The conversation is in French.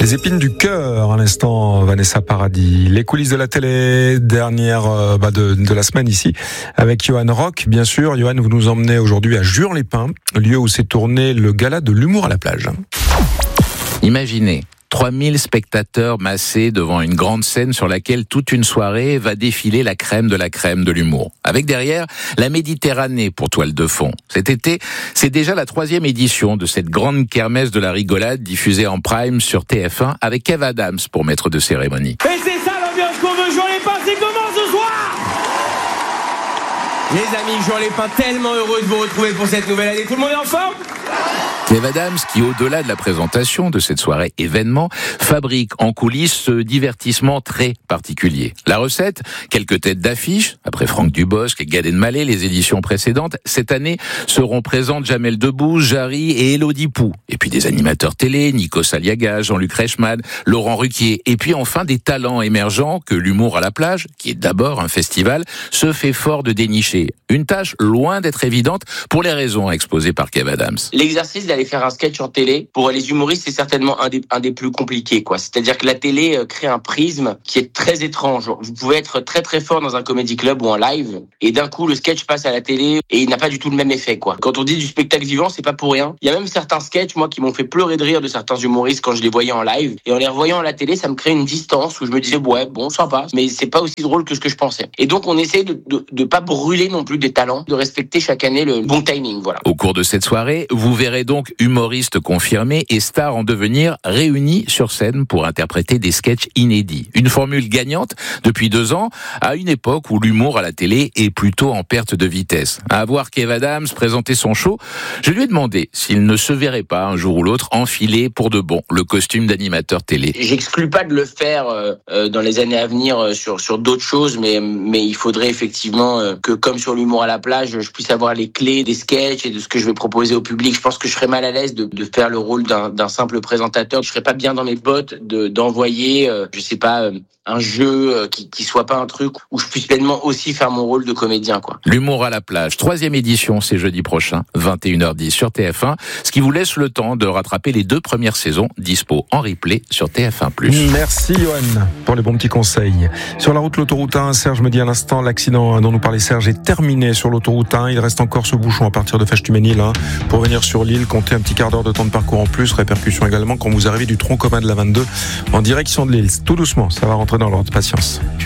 Les épines du cœur, à l'instant, Vanessa Paradis. Les coulisses de la télé, dernière de la semaine ici, avec Johan Rock, bien sûr. Johan, vous nous emmenez aujourd'hui à Juan-les-Pins, lieu où s'est tourné le gala de l'humour à la plage. Imaginez 3000 spectateurs massés devant une grande scène sur laquelle toute une soirée va défiler la crème de l'humour. Avec derrière la Méditerranée pour toile de fond. Cet été, c'est déjà la 3e édition de cette grande kermesse de la rigolade diffusée en prime sur TF1 avec Kev Adams pour maître de cérémonie. Et c'est ça l'ambiance qu'on veut, Juan-les-Pins, c'est comment ce soir ? Les amis, Juan-les-Pins, tellement heureux de vous retrouver pour cette nouvelle année. Tout le monde est en forme ? Kev Adams, qui au-delà de la présentation de cette soirée événement, fabrique en coulisses ce divertissement très particulier. La recette, quelques têtes d'affiche, après Franck Dubosc et Gad Elmaleh, les éditions précédentes, cette année seront présentes Jamel Debbouze, Jarry et Élodie Pou. Et puis des animateurs télé, Nikos Aliaga, Jean-Luc Reichmann, Laurent Ruquier. Et puis enfin des talents émergents que l'humour à la plage, qui est d'abord un festival, se fait fort de dénicher. Une tâche loin d'être évidente pour les raisons exposées par Kev Adams. L'exercice d'aller faire un sketch en télé, pour les humoristes, c'est certainement un des plus compliqués, quoi. C'est-à-dire que la télé crée un prisme qui est très étrange. Vous pouvez être très très fort dans un comedy club ou en live, et d'un coup, le sketch passe à la télé et il n'a pas du tout le même effet, quoi. Quand on dit du spectacle vivant, c'est pas pour rien. Il y a même certains sketchs, moi, qui m'ont fait pleurer de rire de certains humoristes quand je les voyais en live, et en les revoyant à la télé, ça me crée une distance où je me disais, ouais, bon, sympa, mais c'est pas aussi drôle que ce que je pensais. Et donc, on essaie de pas brûler non plus des talents, de respecter chaque année le bon timing, voilà. Au cours de cette soirée, vous verrez donc humoristes confirmés et stars en devenir réunis sur scène pour interpréter des sketchs inédits. Une formule gagnante depuis 2 ans, à une époque où l'humour à la télé est plutôt en perte de vitesse. À voir Kev Adams présenter son show, je lui ai demandé s'il ne se verrait pas un jour ou l'autre enfiler pour de bon le costume d'animateur télé. J'exclus pas de le faire dans les années à venir sur d'autres choses, mais il faudrait effectivement que, comme sur l'humour à la plage, je puisse avoir les clés des sketchs et de ce que je vais proposer au public. Je pense que je serais mal à l'aise de faire le rôle d'un simple présentateur. Je serais pas bien dans mes bottes d'envoyer, un jeu qui soit pas un truc où je puisse pleinement aussi faire mon rôle de comédien, quoi. L'humour à la plage, 3e édition, c'est jeudi prochain, 21h10 sur TF1, ce qui vous laisse le temps de rattraper les 2 premières saisons, dispo en replay sur TF1+. Merci Johan pour les bons petits conseils. Sur la route, l'autoroute 1, Serge me dit à l'instant, l'accident dont nous parlait Serge est terminé sur l'autoroute 1. Il reste encore ce bouchon à partir de Fèche-Tuménil, pour venir sur l'île, comptez un petit quart d'heure de temps de parcours en plus. Répercussion également quand vous arrivez du tronc commun de la 22 en direction de l'île. Tout doucement, ça va rentrer dans l'ordre. Patience.